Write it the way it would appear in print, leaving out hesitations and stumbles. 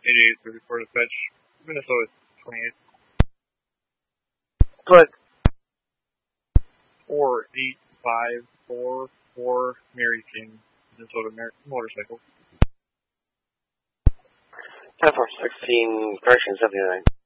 34 to fetch Minnesota 28. But 48544 Mary King, Minnesota motorcycle. 10-4, 16, correction 79.